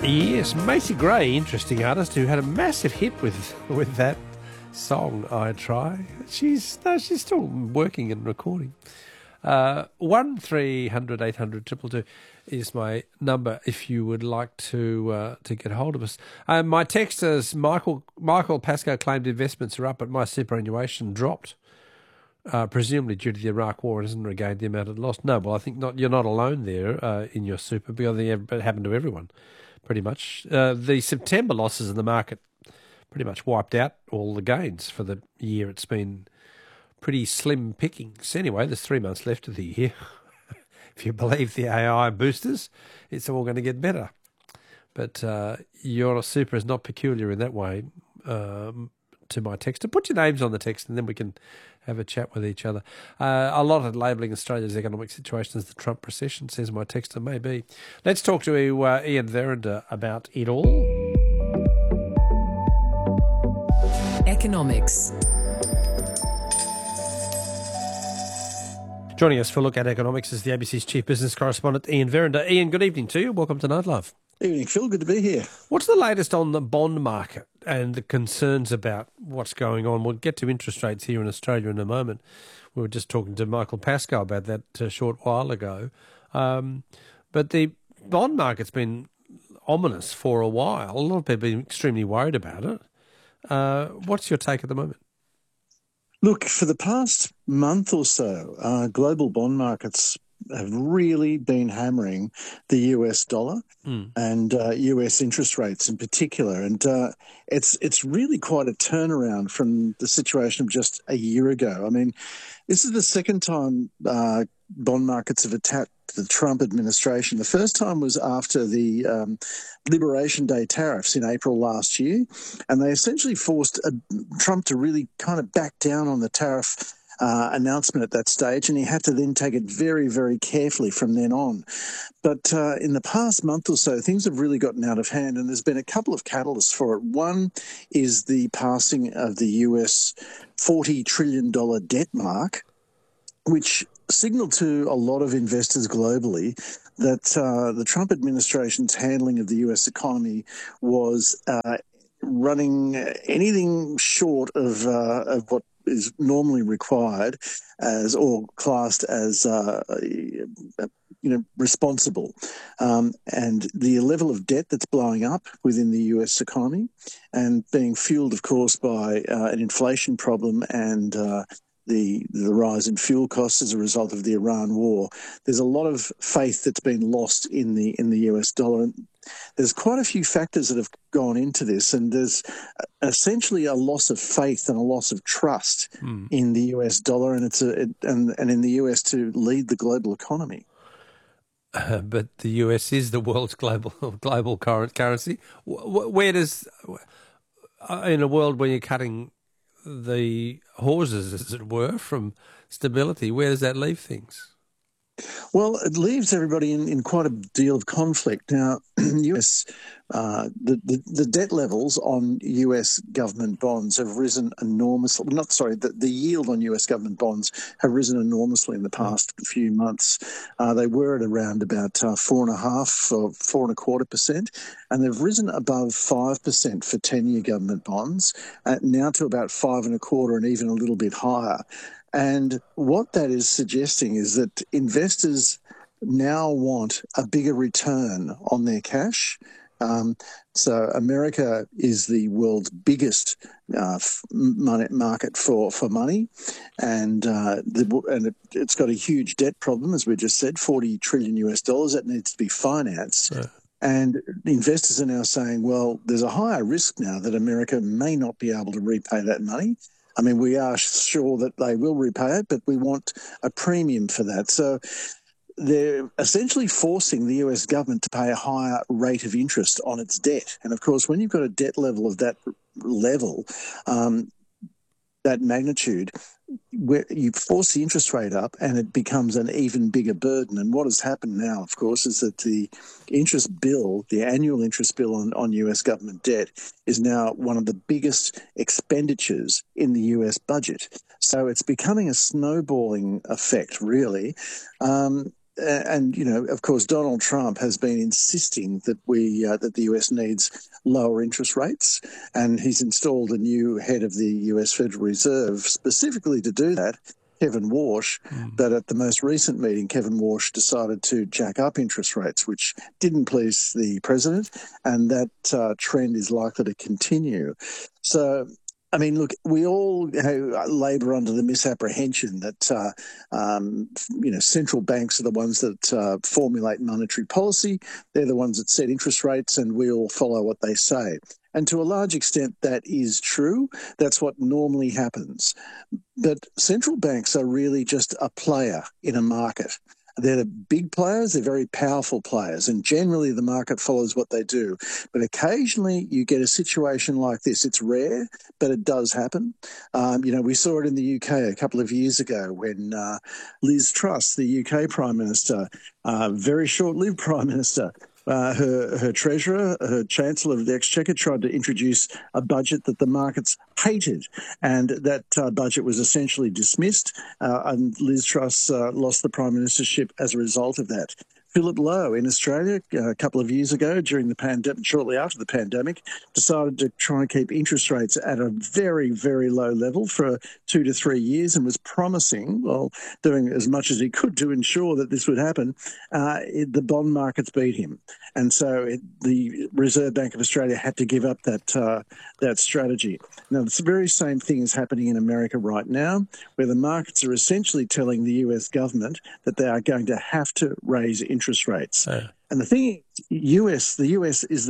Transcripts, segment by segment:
Yes, Macy Gray, interesting artist who had a massive hit with that song, I Try. She's still working and recording. 1300 800 222 is my number if you would like to get hold of us. My text is Michael Pascoe claimed investments are up, but my superannuation dropped, presumably due to the Iraq War, and hasn't regained the amount it lost. No, well, I think not. You're not alone there in your super, because it happened to everyone, pretty much. The September losses in the market pretty much wiped out all the gains for the year. It's been pretty slim pickings. Anyway, there's 3 months left of the year. If you believe the AI boosters, it's all going to get better. But your super is not peculiar in that way to my text. Put your names on the text and then we can have a chat with each other. A lot of labelling Australia's economic situation as the Trump recession, says my texter, maybe. Let's talk to Ian Verrinder about it all. Economics. Joining us for a look at economics is the ABC's chief business correspondent, Ian Verrinder. Ian, good evening to you. Welcome to Nightlife. Evening, Phil. Good to be here. What's the latest on the bond market and the concerns about what's going on? We'll get to interest rates here in Australia in a moment. We were just talking to Michael Pascoe about that a short while ago. But the bond market's been ominous for a while. A lot of people have been extremely worried about it. What's your take at the moment? Look, for the past month or so, global bond markets have really been hammering the US dollar and US interest rates in particular. And it's really quite a turnaround from the situation of just a year ago. I mean, this is the second time bond markets have attacked the Trump administration. The first time was after the Liberation Day tariffs in April last year, and they essentially forced Trump to really kind of back down on the tariff announcement at that stage, and he had to then take it very, very carefully from then on. But in the past month or so, things have really gotten out of hand, and there's been a couple of catalysts for it. One is the passing of the US $40 trillion debt mark, which signaled to a lot of investors globally that the Trump administration's handling of the US economy was running anything short of what is normally required as, or classed as, responsible. And the level of debt that's blowing up within the US economy and being fueled, of course, by an inflation problem and the rise in fuel costs as a result of the Iran war. There's a lot of faith that's been lost in the US dollar. And there's quite a few factors that have gone into this, and there's essentially a loss of faith and a loss of trust in the US dollar, and and in the US to lead the global economy. But the US is the world's global currency. Where does, in a world where you're cutting the horses, as it were, from stability, where does that leave things? Well, it leaves everybody in quite a deal of conflict. Now, US, the debt levels on US government bonds have risen enormously. The yield on US government bonds have risen enormously in the past few months. They were at around about 4.5% or 4.25%, and they've risen above 5% for 10-year government bonds, now to about 5.25% and even a little bit higher. And what that is suggesting is that investors now want a bigger return on their cash. So America is the world's biggest market for money, and it's got a huge debt problem, as we just said, $40 trillion that needs to be financed. Yeah. And investors are now saying, well, there's a higher risk now that America may not be able to repay that money. I mean, we are sure that they will repay it, but we want a premium for that. So they're essentially forcing the US government to pay a higher rate of interest on its debt. And, of course, when you've got a debt level of that level, that magnitude, where you force the interest rate up and it becomes an even bigger burden. And what has happened now, of course, is that the interest bill, the annual interest bill on US government debt, is now one of the biggest expenditures in the US budget. So it's becoming a snowballing effect, really. and of course, Donald Trump has been insisting that that the US needs lower interest rates, and he's installed a new head of the US Federal Reserve specifically to do that, Kevin Warsh. But at the most recent meeting, Kevin Warsh decided to jack up interest rates, which didn't please the president, and that trend is likely to continue. So, I mean, look, we all labour under the misapprehension that, central banks are the ones that formulate monetary policy. They're the ones that set interest rates, and we all follow what they say. And to a large extent, that is true. That's what normally happens. But central banks are really just a player in a market. They're the big players, they're very powerful players, and generally the market follows what they do. But occasionally you get a situation like this. It's rare, but it does happen. We saw it in the UK a couple of years ago when Liz Truss, the UK Prime Minister, very short-lived Prime Minister, her treasurer, her chancellor of the Exchequer, tried to introduce a budget that the markets hated, and that budget was essentially dismissed, and Liz Truss lost the prime ministership as a result of that. Philip Lowe in Australia a couple of years ago during the pandemic, shortly after the pandemic, decided to try and keep interest rates at a very, very low level for 2 to 3 years and was promising, doing as much as he could to ensure that this would happen. The bond markets beat him. And so the Reserve Bank of Australia had to give up that strategy. Now, it's the very same thing is happening in America right now, where the markets are essentially telling the US government that they are going to have to raise interest rates. And the thing is, the US is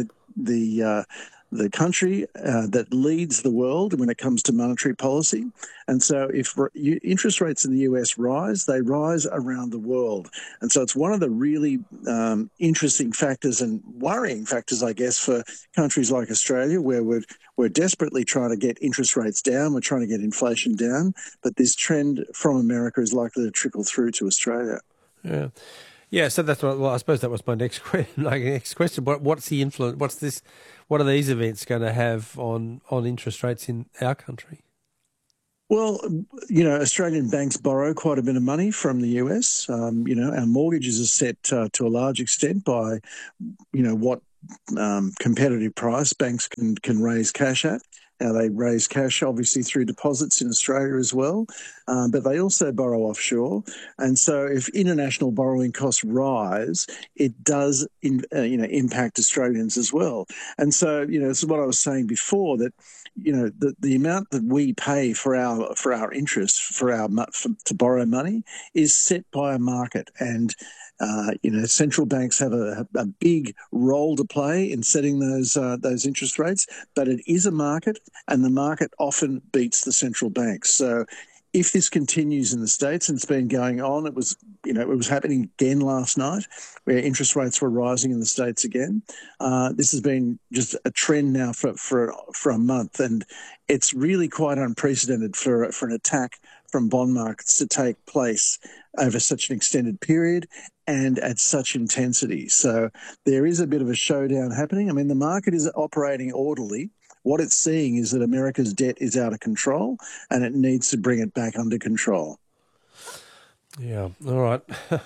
the country that leads the world when it comes to monetary policy. And so if interest rates in the US rise, they rise around the world. And so it's one of the really interesting factors and worrying factors, I guess, for countries like Australia, where we're desperately trying to get interest rates down, we're trying to get inflation down, but this trend from America is likely to trickle through to Australia. Yeah. Yeah, so that's what. Well, I suppose that was my next question. What's the influence? What are these events going to have on interest rates in our country? Well, Australian banks borrow quite a bit of money from the US. Our mortgages are set to a large extent by, what competitive price banks can raise cash at. Now, they raise cash, obviously, through deposits in Australia as well, but they also borrow offshore. And so if international borrowing costs rise, it does, impact Australians as well. And so, this is what I was saying before, that, the amount that we pay for our interest, to borrow money is set by a market. And central banks have a big role to play in setting those interest rates, but it is a market, and the market often beats the central banks. So if this continues in the States, and it's been going on, it was happening again last night, where interest rates were rising in the States again. This has been just a trend now for a month, and it's really quite unprecedented for an attack from bond markets to take place over such an extended period and at such intensity. So there is a bit of a showdown happening. I mean, the market is operating orderly. What it's seeing is that America's debt is out of control, and it needs to bring it back under control. Yeah, all right.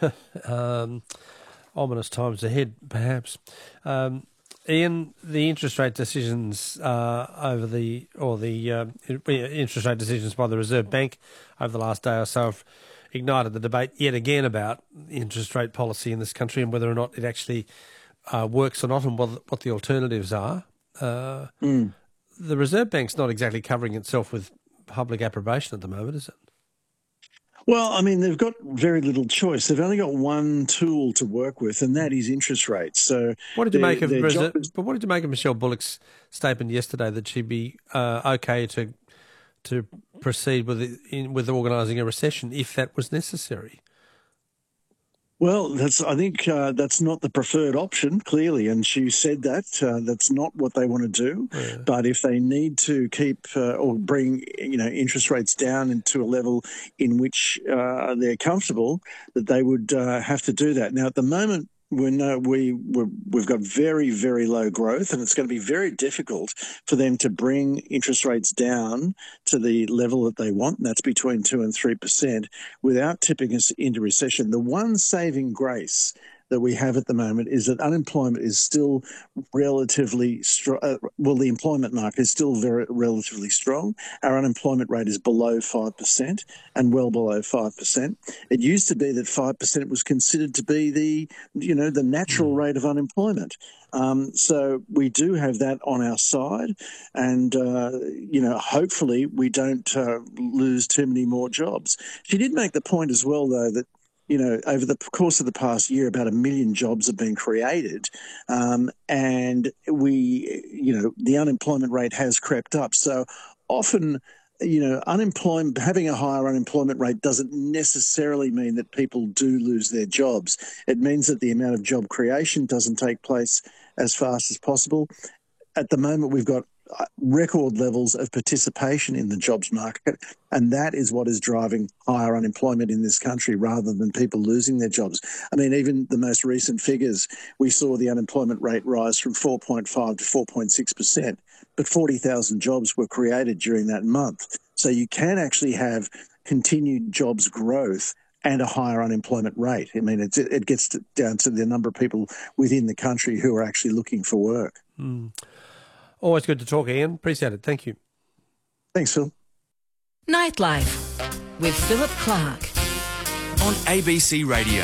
Ominous times ahead, perhaps. Ian, the interest rate decisions interest rate decisions by the Reserve Bank over the last day or so have ignited the debate yet again about interest rate policy in this country and whether or not it actually works or not, and what the alternatives are. The Reserve Bank's not exactly covering itself with public approbation at the moment, is it? Well, I mean, they've got very little choice. They've only got one tool to work with, and that is interest rates. So, what did you make of Michelle Bullock's statement yesterday that she'd be okay to proceed with organising a recession if that was necessary? Well, I think that's not the preferred option, clearly, and she said that. That's not what they want to do. Yeah. But if they need to keep or bring, interest rates down into a level in which they're comfortable, that they would have to do that. Now, at the moment, We've got very, very low growth, and it's going to be very difficult for them to bring interest rates down to the level that they want, and that's between 2 and 3%, without tipping us into recession. The one saving grace that we have at the moment is that unemployment is still relatively strong. The employment market is still relatively strong. Our unemployment rate is below 5% and well below 5%. It used to be that 5% was considered to be the natural rate of unemployment. So we do have that on our side, and hopefully we don't lose too many more jobs. She did make the point as well, though, that over the course of the past year, about 1 million jobs have been created, and the unemployment rate has crept up. So often, having a higher unemployment rate doesn't necessarily mean that people do lose their jobs. It means that the amount of job creation doesn't take place as fast as possible. At the moment, we've got record levels of participation in the jobs market, and that is what is driving higher unemployment in this country rather than people losing their jobs. I mean, even the most recent figures, we saw the unemployment rate rise from 4.5 to 4.6%, but 40,000 jobs were created during that month. So you can actually have continued jobs growth and a higher unemployment rate. I mean, it gets down to the number of people within the country who are actually looking for work. Always good to talk, Ian. Appreciate it. Thank you. Thanks, Phil. Nightlife with Philip Clark on ABC Radio.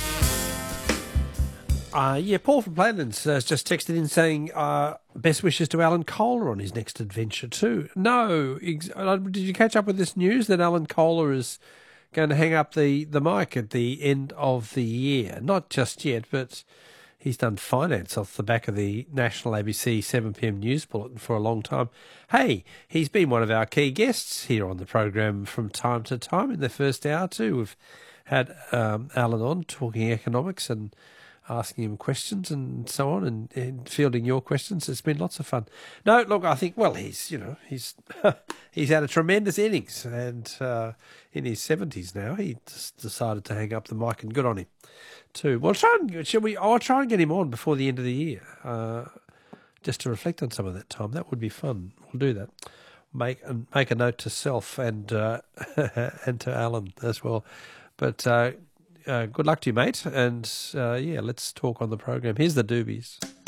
Paul from Platinums has just texted in saying best wishes to Alan Kohler on his next adventure too. No, did you catch up with this news that Alan Kohler is going to hang up the mic at the end of the year? Not just yet, but he's done finance off the back of the national ABC 7pm news bulletin for a long time. Hey, he's been one of our key guests here on the program from time to time in the first hour too. We've had Alan on talking economics and asking him questions and so on, and fielding your questions. It's been lots of fun. No, look, I think, well, he's he's had a tremendous innings, and in his 70s now, he just decided to hang up the mic, and good on him too. Well, I'll try and get him on before the end of the year, just to reflect on some of that time. That would be fun. We'll do that. Make a note to self and and to Alan as well. But good luck to you, mate. And let's talk on the program. Here's the Doobies.